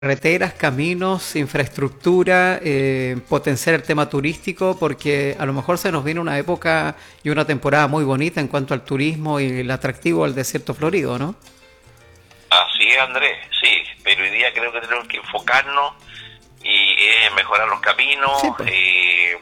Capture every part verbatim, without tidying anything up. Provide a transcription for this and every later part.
carreteras, caminos, infraestructura, eh, potenciar el tema turístico, porque a lo mejor se nos viene una época y una temporada muy bonita en cuanto al turismo y el atractivo al desierto florido, ¿no? Así es, Andrés, sí, pero hoy día creo que tenemos que enfocarnos y eh, mejorar los caminos, Sí, pues. eh,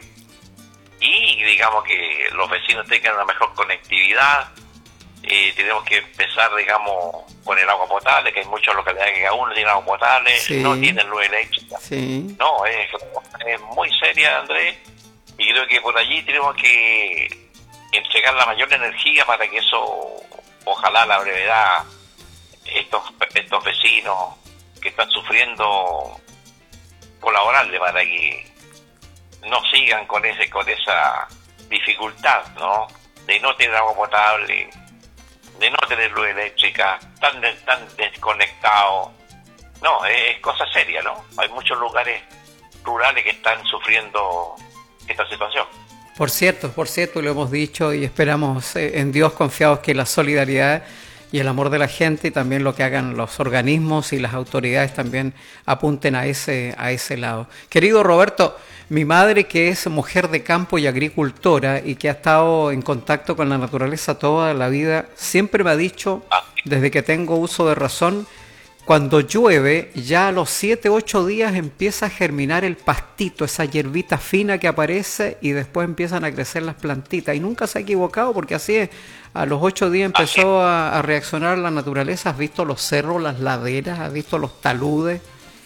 y digamos que los vecinos tengan una mejor conectividad. Eh, tenemos que empezar, digamos, con el agua potable, que hay muchas localidades que aún no tienen agua potable, Sí. no tienen luz eléctrica. Sí. No, es, es muy seria, Andrés, y creo que por allí tenemos que entregar la mayor energía para que eso, ojalá a la brevedad, estos estos vecinos que están sufriendo, colaborarle para que no sigan con ese con esa dificultad, ¿no? De no tener agua potable, de no tener luz eléctrica, tan de- tan desconectado. No, es, es cosa seria, ¿no? Hay muchos lugares rurales que están sufriendo esta situación. Por cierto, por cierto, lo hemos dicho y esperamos eh, en Dios confiados que la solidaridad y el amor de la gente y también lo que hagan los organismos y las autoridades también apunten a ese, a ese lado. Querido Roberto, mi madre, que es mujer de campo y agricultora y que ha estado en contacto con la naturaleza toda la vida, siempre me ha dicho, Ah, desde que tengo uso de razón, cuando llueve, ya a los siete ocho días empieza a germinar el pastito, esa hierbita fina que aparece y después empiezan a crecer las plantitas. Y nunca se ha equivocado porque así es. A los ocho días empezó a, a reaccionar la naturaleza. ¿Has visto los cerros, las laderas? ¿Has visto los taludes?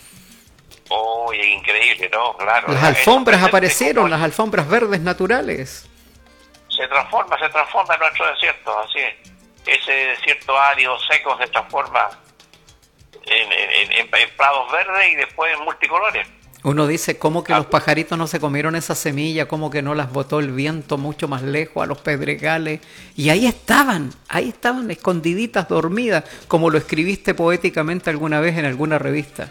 oh, es increíble, ¿no? Claro. Las Eso alfombras presente aparecieron, como las alfombras verdes naturales. se transforma, se transforma en nuestro desierto, así es. Ese desierto árido, seco, se transforma en, en, en, en prados verdes y después en multicolores. Uno dice, ¿cómo que Ah, los pajaritos no se comieron esa semilla? ¿Cómo que no las botó el viento mucho más lejos a los pedregales? Y ahí estaban, ahí estaban escondiditas, dormidas, como lo escribiste poéticamente alguna vez en alguna revista.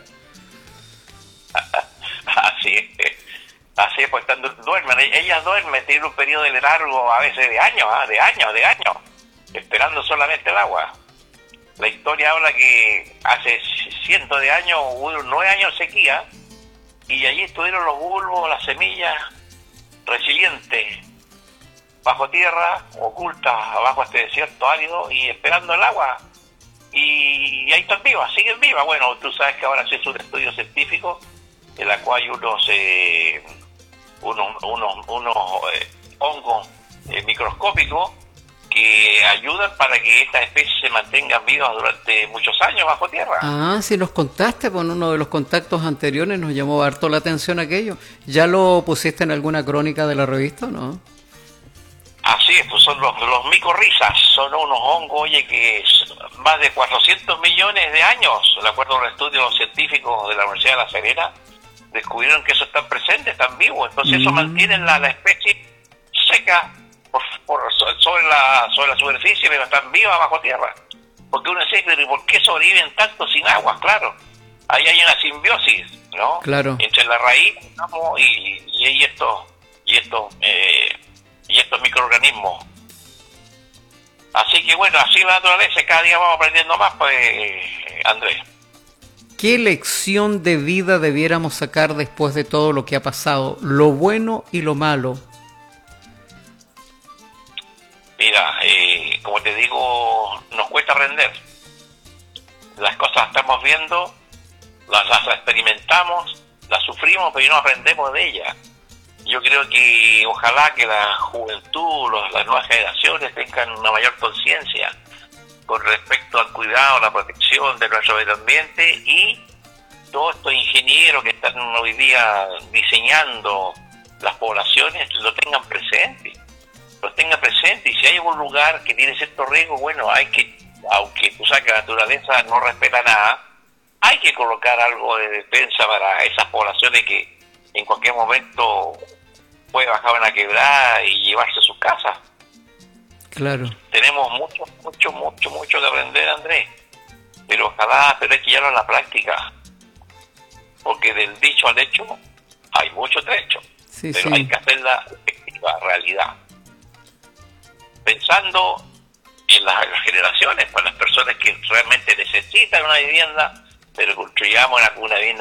así es. Así es, pues están, duermen. Ellas duermen, tienen un periodo de largo, a veces de años, ¿ah? de años, de años, esperando solamente el agua. La historia habla que hace cientos de años hubo nueve años de sequía y allí estuvieron los bulbos, las semillas resilientes bajo tierra, ocultas abajo este desierto árido y esperando el agua. Y, y ahí están vivas, siguen vivas. Bueno, tú sabes que ahora se hace un estudio científico en la cual hay unos eh, unos unos, unos eh, hongos eh, microscópicos que ayudan para que estas especies se mantengan vivas durante muchos años bajo tierra. Ah, si nos contaste, con uno de los contactos anteriores nos llamó harto la atención aquello. ¿Ya lo pusiste en alguna crónica de la revista o no? Así es, pues son los, los micorrizas, son unos hongos, oye, que es más de cuatrocientos millones de años, de acuerdo a los estudios científicos de la Universidad de La Serena, descubrieron que eso están presentes, están vivos, entonces eso Mm. mantiene la, la especie seca por, por, sobre, la, sobre la superficie, pero están vivas bajo tierra. Porque uno dice, pero ¿y por qué sobreviven tanto sin agua? Claro, ahí hay una simbiosis, ¿no? Claro. Entre la raíz, digamos, y, y, y estos, y estos, eh, y estos microorganismos. Así que bueno, así la naturaleza, cada día vamos aprendiendo más, pues, Andrés. ¿Qué lección de vida debiéramos sacar después de todo lo que ha pasado? Lo bueno y lo malo. Mira, eh, como te digo, nos cuesta aprender. Las cosas las estamos viendo, las, las experimentamos, las sufrimos, pero no aprendemos de ellas. Yo creo que ojalá que la juventud, los, las nuevas generaciones tengan una mayor conciencia con respecto al cuidado, la protección de nuestro medio ambiente, y todos estos ingenieros que están hoy día diseñando las poblaciones lo tengan presente, los tengan presente, y si hay algún lugar que tiene cierto riesgo, bueno, hay que, aunque tú sabes que la naturaleza no respeta nada, hay que colocar algo de defensa para esas poblaciones que en cualquier momento puede bajar una quebrada y llevarse sus casas. Claro. Tenemos mucho, mucho, mucho, mucho que aprender, Andrés, pero ojalá, pero hay que llevarlo a la práctica, porque del dicho al hecho hay mucho trecho, Sí, pero sí. hay que hacerla efectiva, realidad. Pensando en las, las generaciones, pues las personas que realmente necesitan una vivienda, pero construyamos una comuna bien